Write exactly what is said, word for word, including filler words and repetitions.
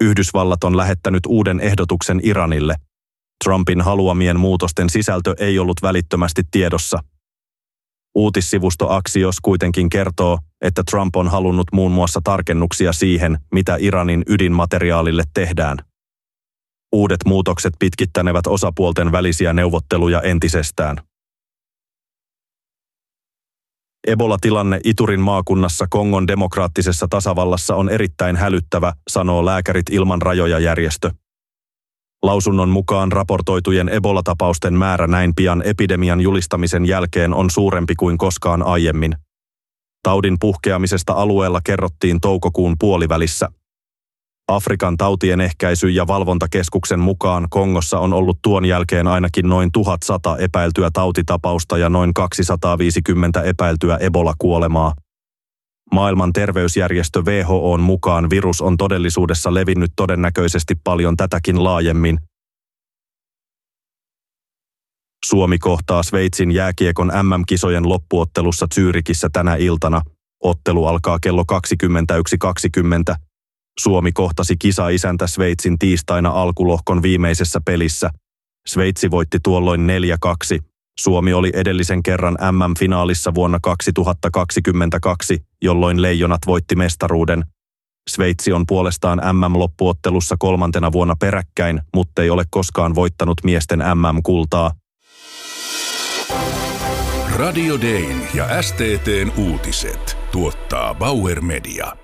Yhdysvallat on lähettänyt uuden ehdotuksen Iranille. Trumpin haluamien muutosten sisältö ei ollut välittömästi tiedossa. Uutissivusto Axios kuitenkin kertoo, että Trump on halunnut muun muassa tarkennuksia siihen, mitä Iranin ydinmateriaalille tehdään. Uudet muutokset pitkittänevät osapuolten välisiä neuvotteluja entisestään. Ebola-tilanne Iturin maakunnassa Kongon demokraattisessa tasavallassa on erittäin hälyttävä, sanoo Lääkärit ilman rajoja -järjestö. Lausunnon mukaan raportoitujen Ebola-tapausten määrä näin pian epidemian julistamisen jälkeen on suurempi kuin koskaan aiemmin. Taudin puhkeamisesta alueella kerrottiin toukokuun puolivälissä. Afrikan tautien ehkäisy- ja valvontakeskuksen mukaan Kongossa on ollut tuon jälkeen ainakin noin tuhatsata epäiltyä tautitapausta ja noin kaksisataaviisikymmentä epäiltyä Ebola-kuolemaa. Maailman terveysjärjestö W H O:n mukaan virus on todellisuudessa levinnyt todennäköisesti paljon tätäkin laajemmin. Suomi kohtaa Sveitsin jääkiekon M M-kisojen loppuottelussa Zürichissä tänä iltana. Ottelu alkaa kello kaksikymmentäyksi kaksikymmentä. Suomi kohtasi kisaisäntä Sveitsin tiistaina alkulohkon viimeisessä pelissä. Sveitsi voitti tuolloin neljä kaksi. Suomi oli edellisen kerran M M-finaalissa vuonna kaksituhattakaksikymmentäkaksi, jolloin Leijonat voitti mestaruuden. Sveitsi on puolestaan M M-loppuottelussa kolmantena vuonna peräkkäin, muttei ole koskaan voittanut miesten M M-kultaa. Radio Dayn ja S T T:n uutiset tuottaa Bauer Media.